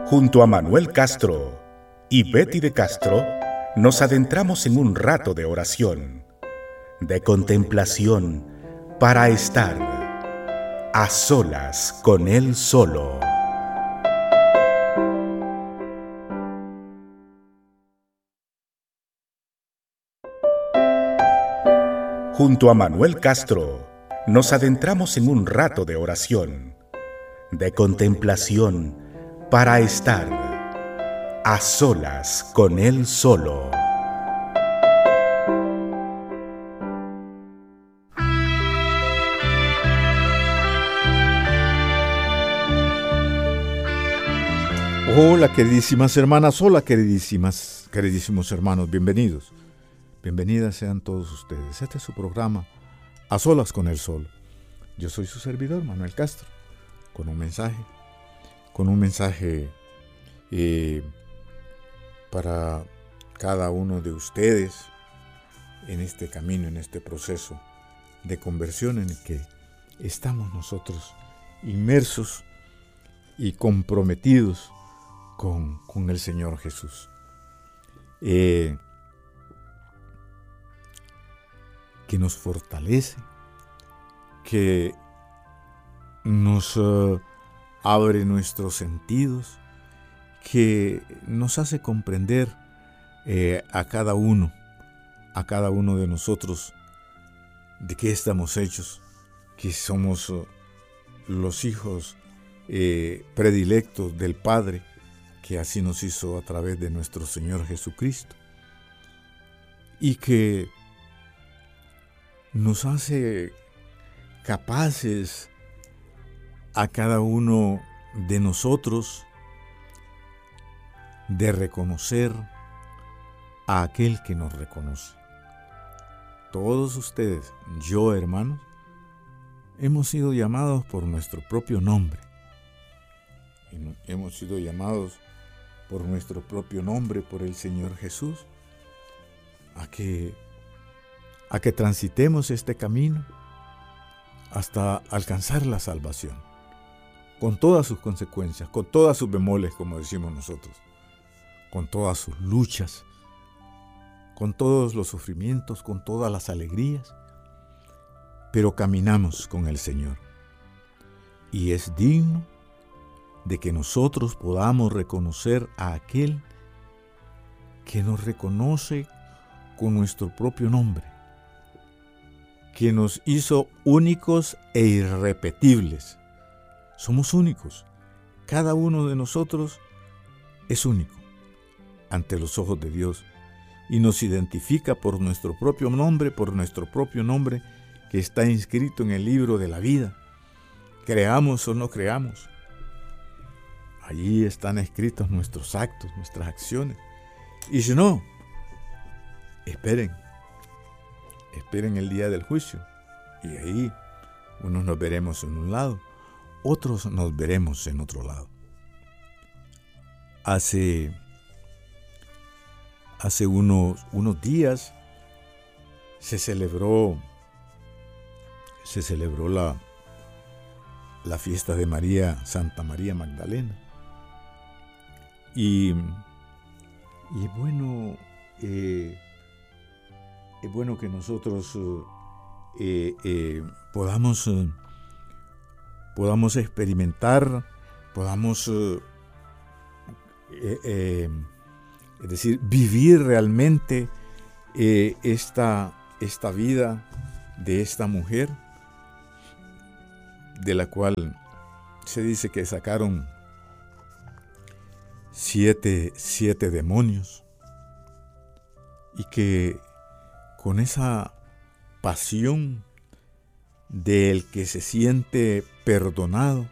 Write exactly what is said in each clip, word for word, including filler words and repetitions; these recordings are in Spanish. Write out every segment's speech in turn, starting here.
Junto a Manuel Castro y Betty de Castro, nos adentramos en un rato de oración, de contemplación, para estar a solas con Él solo. Junto a Manuel Castro, nos adentramos en un rato de oración, de contemplación, para estar a solas con Él solo. Hola queridísimas hermanas, hola queridísimas, queridísimos hermanos, bienvenidos. Bienvenidas sean todos ustedes. Este es su programa A Solas con Él Solo. Yo soy su servidor, Manuel Castro, con un mensaje, con un mensaje eh, para cada uno de ustedes en este camino, en este proceso de conversión en el que estamos nosotros inmersos y comprometidos con, con el Señor Jesús. Eh, que nos fortalece, que nos uh, abre nuestros sentidos, que nos hace comprender eh, a cada uno, a cada uno de nosotros, de qué estamos hechos, que somos uh, los hijos eh, predilectos del Padre, que así nos hizo a través de nuestro Señor Jesucristo, y que nos hace capaces a cada uno de nosotros de reconocer a aquel que nos reconoce. Todos ustedes, yo hermanos, hemos sido llamados por nuestro propio nombre. Hemos sido llamados por nuestro propio nombre, por el Señor Jesús, a que a que transitemos este camino hasta alcanzar la salvación, con todas sus consecuencias, con todas sus bemoles, como decimos nosotros, con todas sus luchas, con todos los sufrimientos, con todas las alegrías, pero caminamos con el Señor. Y es digno de que nosotros podamos reconocer a aquel que nos reconoce con nuestro propio nombre, que nos hizo únicos e irrepetibles. Somos únicos. Cada uno de nosotros es único ante los ojos de Dios y nos identifica por nuestro propio nombre, por nuestro propio nombre que está inscrito en el libro de la vida. Creamos o no creamos, allí están escritos nuestros actos, nuestras acciones. Y si no, esperen. Esperen el día del juicio y ahí unos nos veremos en un lado, otros nos veremos en otro lado. Hace, hace unos, unos días se celebró, se celebró la, la fiesta de María, Santa María Magdalena. Y, y bueno, eh, es bueno que nosotros eh, eh, podamos, eh, podamos experimentar, podamos, eh, eh, es decir, vivir realmente eh, esta, esta vida de esta mujer, de la cual se dice que sacaron siete, siete demonios, y que con esa pasión del que se siente perdonado,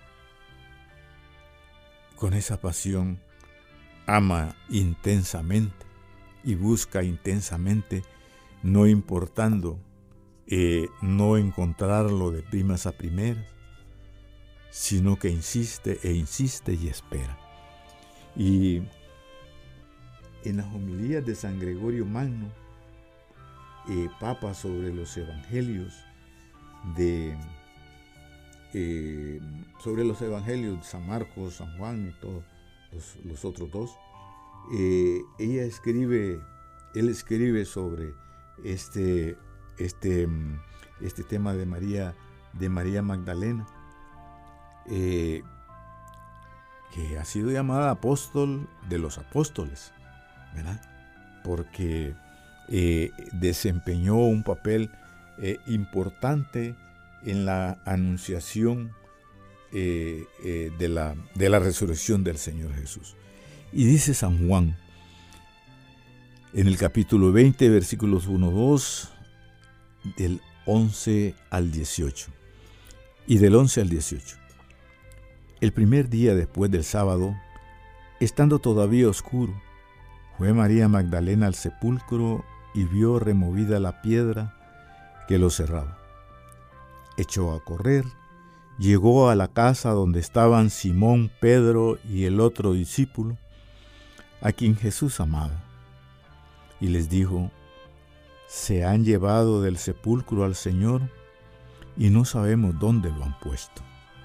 con esa pasión ama intensamente y busca intensamente, no importando eh, no encontrarlo de primas a primeras, sino que insiste e insiste y espera. Y en las homilías de San Gregorio Magno, eh, Papa, sobre los evangelios de eh, sobre los evangelios de San Marcos, San Juan y todo, los, los otros dos, eh, ella escribe, él escribe sobre este, este, este tema de María, de María Magdalena, eh, que ha sido llamada apóstol de los apóstoles, ¿verdad? Porque eh, desempeñó un papel eh, importante en la anunciación eh, eh, de, la, de la resurrección del Señor Jesús. Y dice San Juan, en el capítulo veinte, versículos uno, dos, del once al dieciocho, y del once al dieciocho. El primer día después del sábado, estando todavía oscuro, fue María Magdalena al sepulcro y vio removida la piedra que lo cerraba. Echó a correr, llegó a la casa donde estaban Simón, Pedro y el otro discípulo, a quien Jesús amaba, y les dijo: se han llevado del sepulcro al Señor y no sabemos dónde lo han puesto.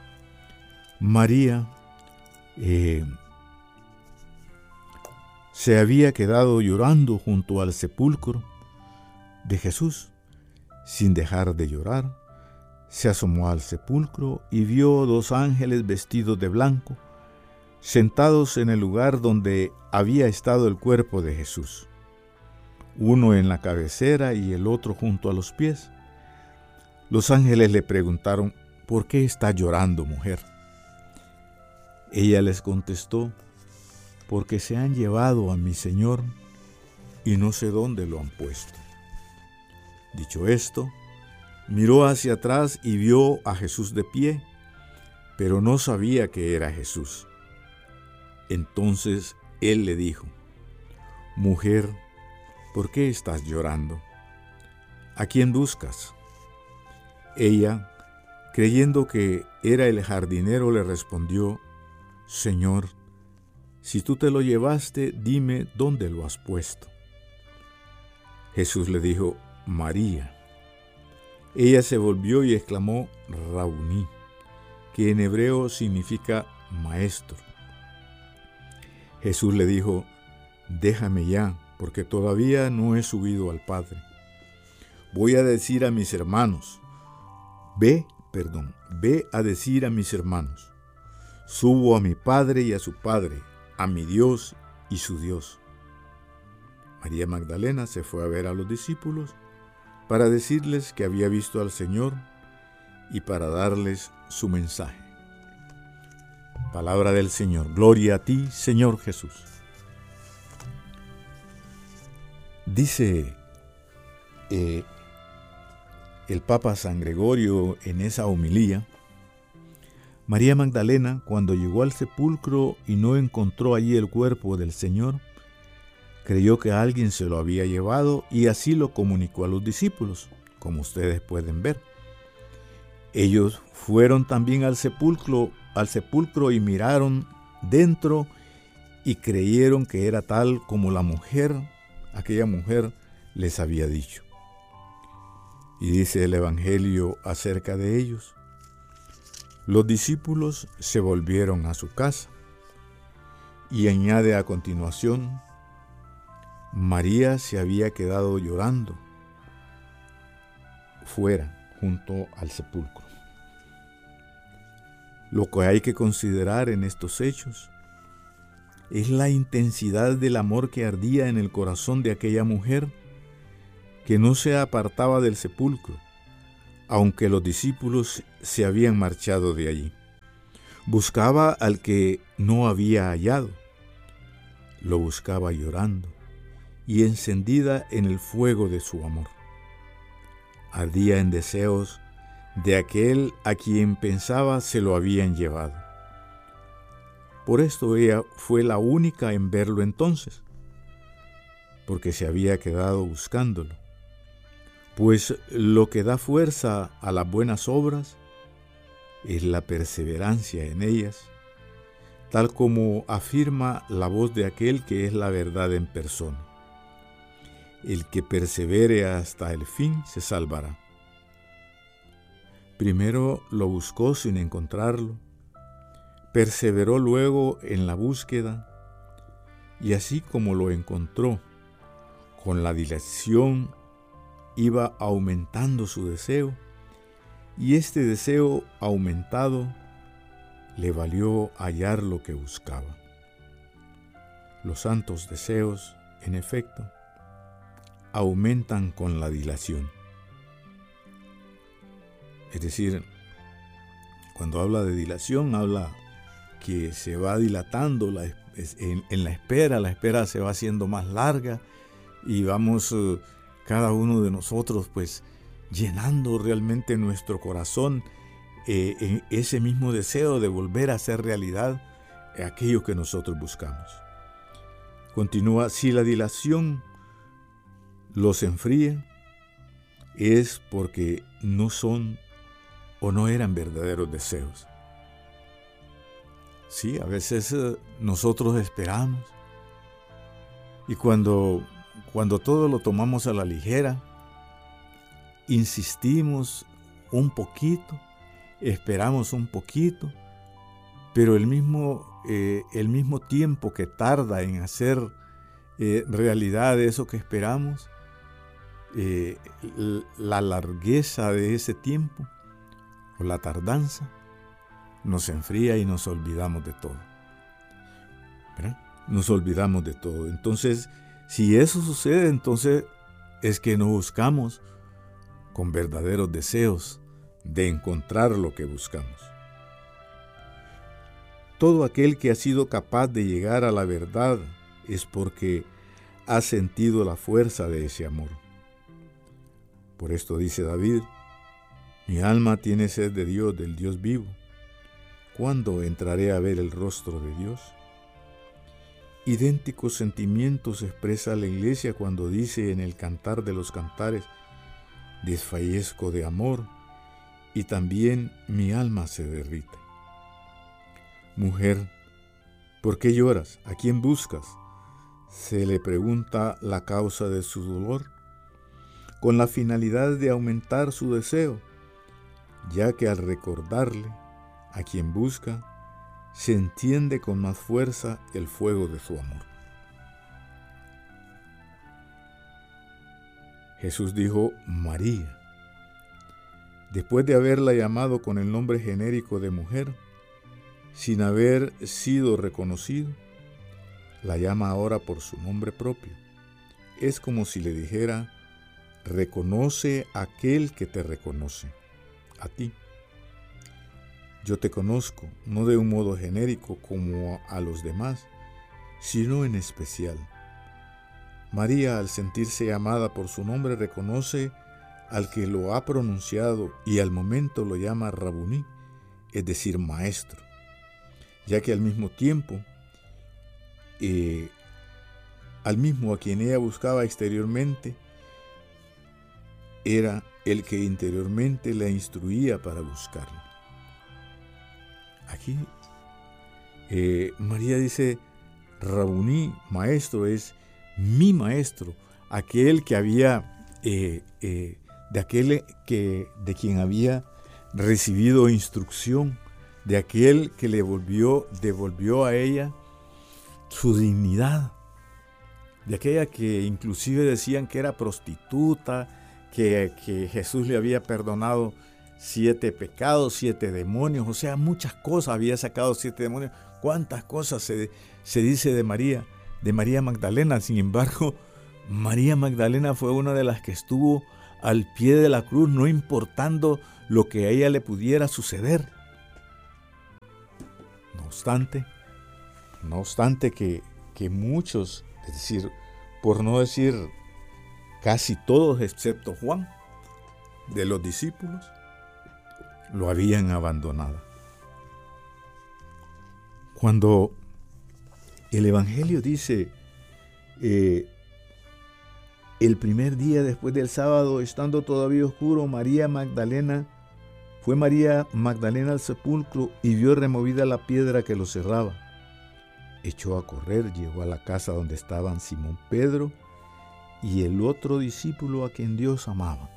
María eh, se había quedado llorando junto al sepulcro de Jesús. Sin dejar de llorar, se asomó al sepulcro y vio dos ángeles vestidos de blanco, sentados en el lugar donde había estado el cuerpo de Jesús, uno en la cabecera y el otro junto a los pies. Los ángeles le preguntaron: ¿por qué estás llorando, mujer? Ella les contestó: porque se han llevado a mi Señor y no sé dónde lo han puesto. Dicho esto, miró hacia atrás y vio a Jesús de pie, pero no sabía que era Jesús. Entonces él le dijo: mujer, ¿por qué estás llorando? ¿A quién buscas? Ella, creyendo que era el jardinero, le respondió: Señor, si tú te lo llevaste, dime dónde lo has puesto. Jesús le dijo: María. Ella se volvió y exclamó: Rabuní, que en hebreo significa maestro. Jesús le dijo: déjame ya, porque todavía no he subido al Padre. Voy a decir a mis hermanos, ve, perdón, ve a decir a mis hermanos, subo a mi Padre y a su Padre, a mi Dios y su Dios. María Magdalena se fue a ver a los discípulos para decirles que había visto al Señor y para darles su mensaje. Palabra del Señor. Gloria a ti, Señor Jesús. Dice eh, el Papa San Gregorio en esa homilía: María Magdalena, cuando llegó al sepulcro y no encontró allí el cuerpo del Señor, creyó que alguien se lo había llevado y así lo comunicó a los discípulos, como ustedes pueden ver. Ellos fueron también al sepulcro, al sepulcro y miraron dentro y creyeron que era tal como la mujer, aquella mujer, les había dicho. Y dice el Evangelio acerca de ellos: los discípulos se volvieron a su casa. Y añade a continuación: María se había quedado llorando fuera, junto al sepulcro. Lo que hay que considerar en estos hechos es la intensidad del amor que ardía en el corazón de aquella mujer, que no se apartaba del sepulcro, aunque los discípulos se habían marchado de allí. Buscaba al que no había hallado. Lo buscaba llorando y encendida en el fuego de su amor. Ardía en deseos de aquel a quien pensaba se lo habían llevado. Por esto ella fue la única en verlo entonces, porque se había quedado buscándolo. Pues lo que da fuerza a las buenas obras es la perseverancia en ellas, tal como afirma la voz de aquel que es la verdad en persona. El que persevere hasta el fin se salvará. Primero lo buscó sin encontrarlo, perseveró luego en la búsqueda, y así como lo encontró, con la dilación iba aumentando su deseo, y este deseo aumentado le valió hallar lo que buscaba. Los santos deseos, en efecto, aumentan con la dilación. Es decir, cuando habla de dilación, habla que se va dilatando la, en, en la espera, la espera se va haciendo más larga y vamos uh, cada uno de nosotros pues llenando realmente nuestro corazón eh, en ese mismo deseo de volver a hacer realidad aquello que nosotros buscamos. Continúa, si la dilación los enfría, es porque no son o no eran verdaderos deseos. Sí, a veces eh, nosotros esperamos y cuando, cuando todo lo tomamos a la ligera, insistimos un poquito, esperamos un poquito, pero el mismo, eh, el mismo tiempo que tarda en hacer eh, realidad eso que esperamos, eh, la largueza de ese tiempo o la tardanza, nos enfría y nos olvidamos de todo. ¿Verdad? Nos olvidamos de todo. Entonces, si eso sucede, entonces es que no buscamos con verdaderos deseos de encontrar lo que buscamos. Todo aquel que ha sido capaz de llegar a la verdad es porque ha sentido la fuerza de ese amor. Por esto dice David: mi alma tiene sed de Dios, del Dios vivo. ¿Cuándo entraré a ver el rostro de Dios? Idénticos sentimientos expresa la Iglesia cuando dice en el Cantar de los Cantares: desfallezco de amor y también mi alma se derrite. Mujer, ¿por qué lloras? ¿A quién buscas? Se le pregunta la causa de su dolor, con la finalidad de aumentar su deseo, ya que al recordarle a quien busca, se entiende con más fuerza el fuego de su amor. Jesús dijo María. Después de haberla llamado con el nombre genérico de mujer, sin haber sido reconocido, la llama ahora por su nombre propio. Es como si le dijera: reconoce a aquel que te reconoce, a ti. Yo te conozco, no de un modo genérico como a los demás, sino en especial. María, al sentirse llamada por su nombre, reconoce al que lo ha pronunciado y al momento lo llama Rabuní, es decir, maestro, ya que al mismo tiempo, eh, al mismo a quien ella buscaba exteriormente, era el que interiormente la instruía para buscarlo. Aquí eh, María dice Rabuní, maestro, es mi maestro, aquel que había, eh, eh, de aquel que, de quien había recibido instrucción, de aquel que le volvió, devolvió a ella su dignidad, de aquella que inclusive decían que era prostituta, que, que Jesús le había perdonado siete pecados, siete demonios, o sea, muchas cosas, había sacado siete demonios. ¿Cuántas cosas se, se dice de María, de María Magdalena? Sin embargo, María Magdalena fue una de las que estuvo al pie de la cruz, no importando lo que a ella le pudiera suceder. No obstante, no obstante que, que muchos, es decir, por no decir casi todos excepto Juan, de los discípulos, lo habían abandonado. Cuando el Evangelio dice, eh, el primer día después del sábado, estando todavía oscuro, María Magdalena, fue María Magdalena al sepulcro y vio removida la piedra que lo cerraba. Echó a correr, llegó a la casa donde estaban Simón Pedro y el otro discípulo a quien Dios amaba.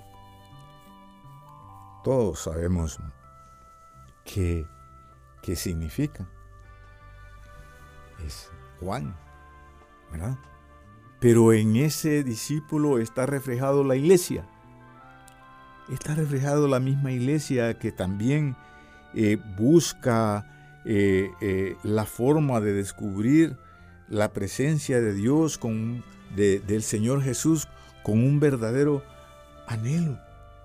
Todos sabemos qué, qué significa. es Juan, ¿verdad? Pero en ese discípulo está reflejado la iglesia. Está reflejado la misma iglesia que también eh, busca eh, eh, la forma de descubrir la presencia de Dios, con, de, del Señor Jesús, con un verdadero anhelo.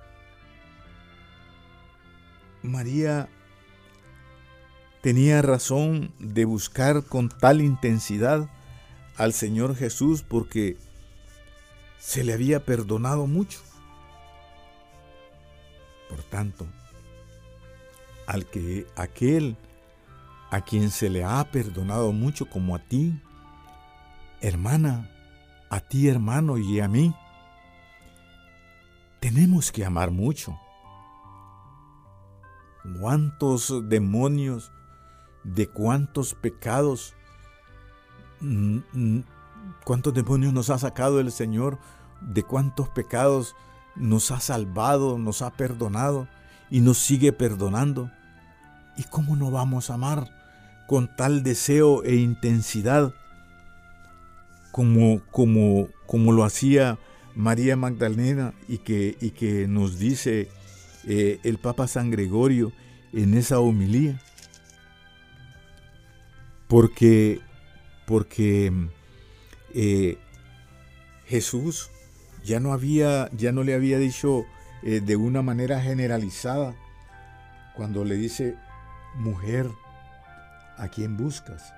María tenía razón de buscar con tal intensidad al Señor Jesús porque se le había perdonado mucho. Por tanto, al que aquel a quien se le ha perdonado mucho, como a ti, hermana, a ti, hermano, y a mí, tenemos que amar mucho. ¿Cuántos demonios, de cuántos pecados, cuántos demonios nos ha sacado el Señor, de cuántos pecados nos ha salvado, nos ha perdonado y nos sigue perdonando? ¿Y cómo no vamos a amar con tal deseo e intensidad como, como, como lo hacía María Magdalena y que, y que nos dice eh, el Papa San Gregorio en esa homilía? Porque, porque eh, Jesús ya no, había, ya no le había dicho eh, de una manera generalizada cuando le dice: mujer, ¿a quién buscas?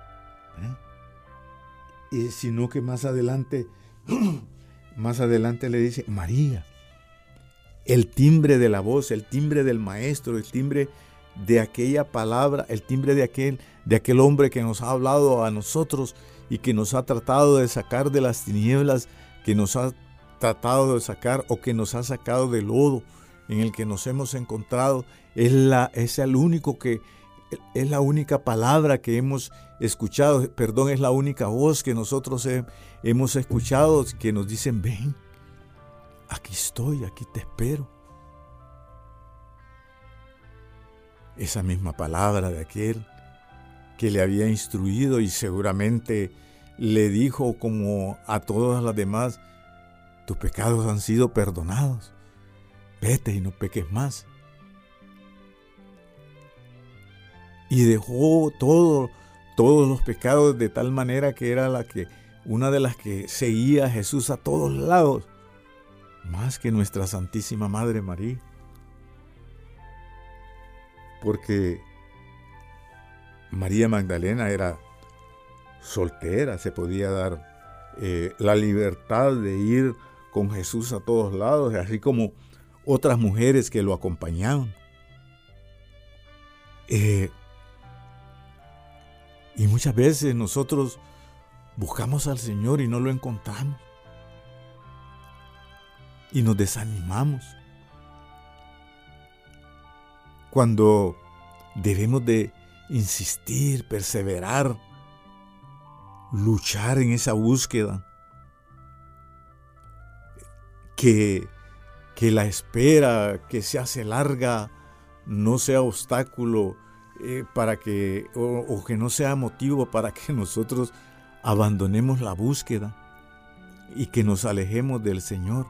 ¿Eh? Y sino que más adelante, más adelante le dice: María. El timbre de la voz, el timbre del maestro, el timbre de aquella palabra, el timbre de aquel, de aquel hombre que nos ha hablado a nosotros y que nos ha tratado de sacar de las tinieblas, que nos ha tratado de sacar o que nos ha sacado del lodo en el que nos hemos encontrado, es, la, es el único que, es la única palabra que hemos escuchado, perdón, es la única voz que nosotros he, hemos escuchado, que nos dicen: ven, aquí estoy, aquí te espero. Esa misma palabra de aquel que le había instruido y seguramente le dijo, como a todas las demás: tus pecados han sido perdonados, vete y no peques más. Y dejó todo, todos los pecados, de tal manera que era la que, una de las que seguía a Jesús a todos lados, más que nuestra Santísima Madre María. Porque María Magdalena era soltera, se podía dar eh, la libertad de ir con Jesús a todos lados, así como otras mujeres que lo acompañaban. Eh, y muchas veces nosotros buscamos al Señor y no lo encontramos. Y nos desanimamos. Cuando debemos de insistir, perseverar, luchar en esa búsqueda, que, que la espera que se hace larga no sea obstáculo eh, para que, o, o que no sea motivo para que nosotros abandonemos la búsqueda y que nos alejemos del Señor.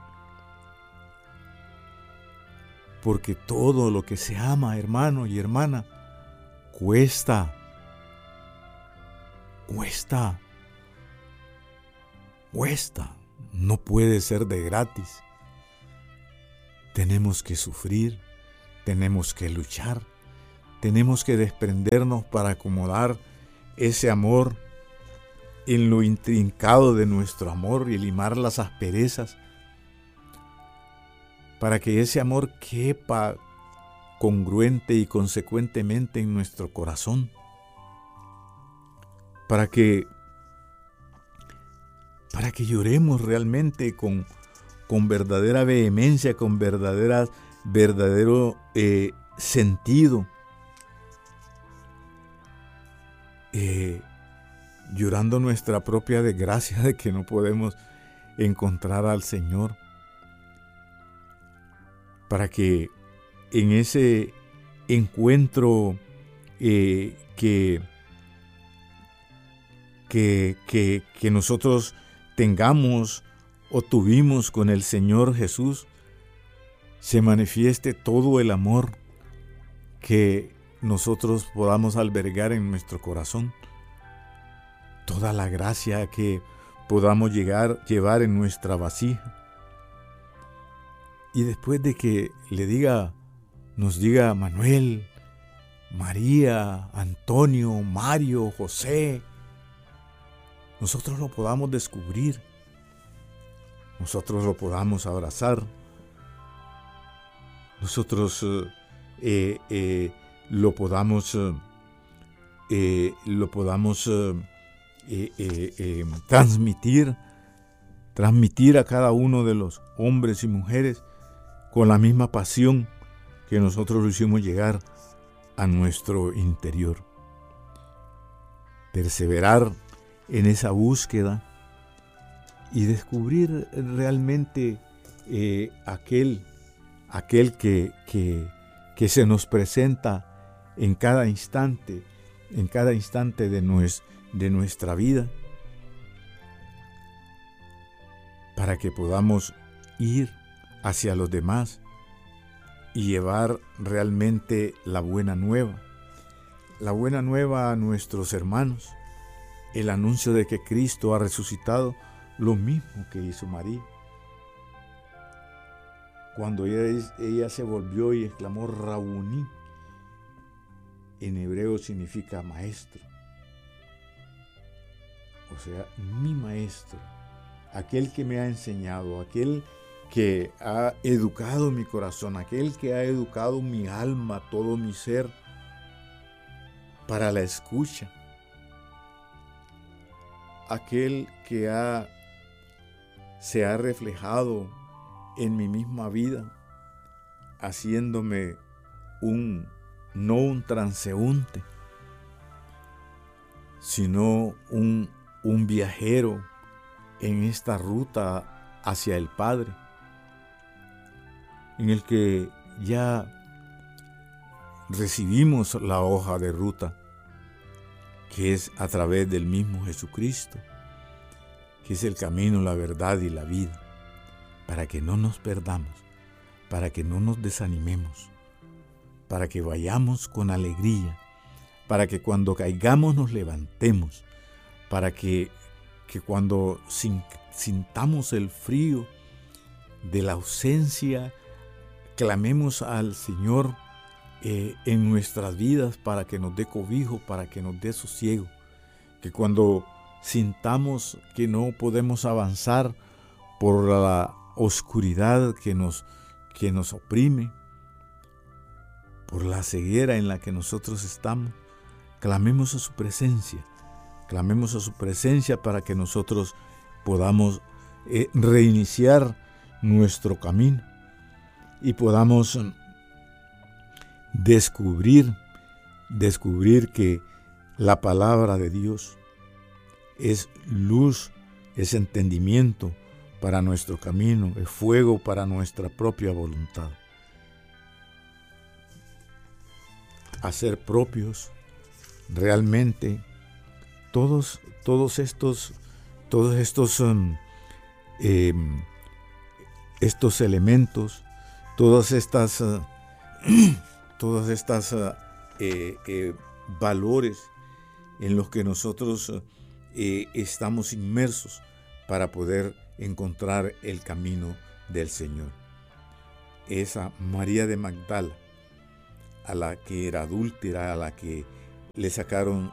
Porque todo lo que se ama, hermano y hermana, cuesta, cuesta, cuesta. No puede ser de gratis. Tenemos que sufrir, tenemos que luchar, tenemos que desprendernos para acomodar ese amor en lo intrincado de nuestro amor y limar las asperezas, para que ese amor quepa congruente y consecuentemente en nuestro corazón, para que, para que lloremos realmente con, con verdadera vehemencia, con verdadera, verdadero eh, sentido, eh, llorando nuestra propia desgracia de que no podemos encontrar al Señor, para que en ese encuentro eh, que, que, que, que nosotros tengamos o tuvimos con el Señor Jesús, se manifieste todo el amor que nosotros podamos albergar en nuestro corazón, toda la gracia que podamos llegar, llevar en nuestra vasija. Y después de que le diga, nos diga Manuel, María, Antonio, Mario, José, nosotros lo podamos descubrir, nosotros lo podamos abrazar, nosotros eh, eh, lo podamos, eh, lo podamos eh, eh, eh, eh, transmitir, transmitir a cada uno de los hombres y mujeres con la misma pasión que nosotros lo hicimos llegar a nuestro interior. Perseverar en esa búsqueda y descubrir realmente eh, aquel, aquel que, que, que se nos presenta en cada instante, en cada instante de, nues, de nuestra vida, para que podamos ir hacia los demás y llevar realmente la buena nueva, la buena nueva a nuestros hermanos, el anuncio de que Cristo ha resucitado, lo mismo que hizo María. Cuando ella, ella se volvió y exclamó Rabuní, en hebreo significa maestro, o sea, mi maestro, aquel que me ha enseñado, aquel que ha educado mi corazón, aquel que ha educado mi alma, todo mi ser, para la escucha, aquel que ha, se ha reflejado en mi misma vida, haciéndome un, no un transeúnte, sino un, un viajero en esta ruta hacia el Padre, en el que ya recibimos la hoja de ruta, que es a través del mismo Jesucristo, que es el camino, la verdad y la vida, para que no nos perdamos, para que no nos desanimemos, para que vayamos con alegría, para que cuando caigamos nos levantemos, para que, que cuando sintamos el frío de la ausencia, clamemos al Señor eh, en nuestras vidas para que nos dé cobijo, para que nos dé sosiego. Que cuando sintamos que no podemos avanzar por la oscuridad que nos, que nos oprime, por la ceguera en la que nosotros estamos, clamemos a su presencia, clamemos a su presencia para que nosotros podamos eh, reiniciar nuestro camino y podamos descubrir, descubrir que la palabra de Dios es luz, es entendimiento para nuestro camino, es fuego para nuestra propia voluntad. Hacer propios realmente todos, todos estos, todos estos, um, eh, estos elementos, todas estas, uh, todas estas uh, eh, eh, valores en los que nosotros uh, eh, estamos inmersos para poder encontrar el camino del Señor. Esa María de Magdala, a la que era adúltera, a la que le sacaron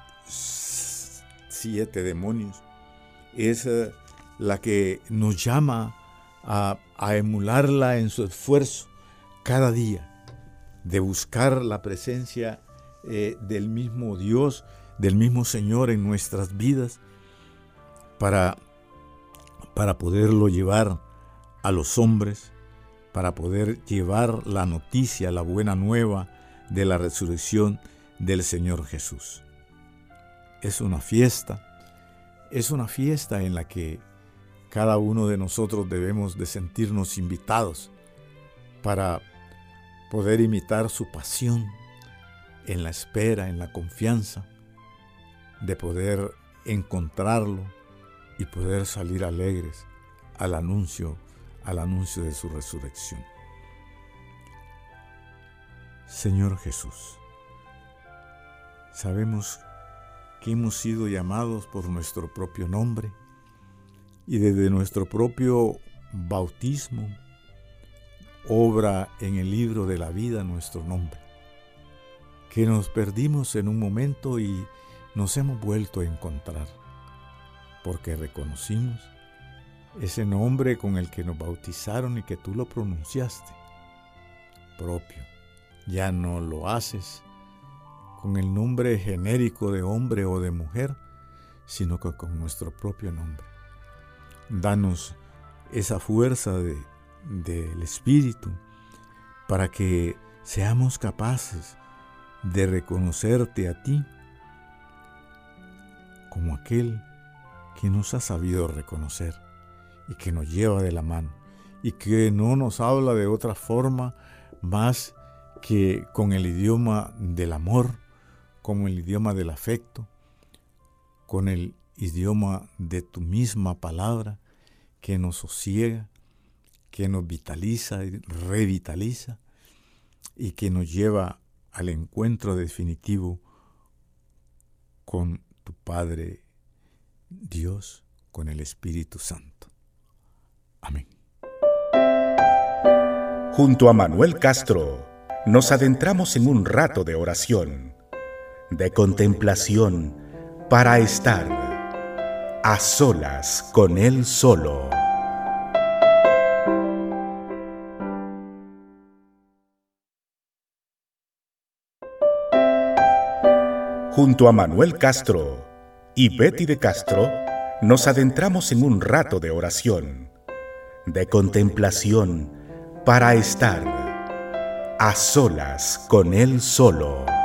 siete demonios, es uh, la que nos llama a, a emularla en su esfuerzo cada día de buscar la presencia eh, del mismo Dios, del mismo Señor en nuestras vidas para, para poderlo llevar a los hombres, para poder llevar la noticia, la buena nueva de la resurrección del Señor Jesús. Es una fiesta, es una fiesta en la que cada uno de nosotros debemos de sentirnos invitados para poder imitar su pasión en la espera, en la confianza, de poder encontrarlo y poder salir alegres al anuncio, al anuncio de su resurrección. Señor Jesús, sabemos que hemos sido llamados por nuestro propio nombre y desde nuestro propio bautismo obra en el libro de la vida nuestro nombre, que nos perdimos en un momento y nos hemos vuelto a encontrar, porque reconocimos ese nombre con el que nos bautizaron y que tú lo pronunciaste propio. Ya no lo haces con el nombre genérico de hombre o de mujer, sino que con nuestro propio nombre. Danos esa fuerza de, del Espíritu para que seamos capaces de reconocerte a ti como aquel que nos ha sabido reconocer y que nos lleva de la mano y que no nos habla de otra forma más que con el idioma del amor, con el idioma del afecto, con el idioma de tu misma palabra que nos sosiega, que nos vitaliza y revitaliza y que nos lleva al encuentro definitivo con tu Padre Dios, con el Espíritu Santo. Amén. Junto a Manuel Castro, nos adentramos en un rato de oración, de contemplación, para estar a solas con Él solo. Junto a Manuel Castro y Betty de Castro, nos adentramos en un rato de oración, de contemplación, para estar a solas con Él solo.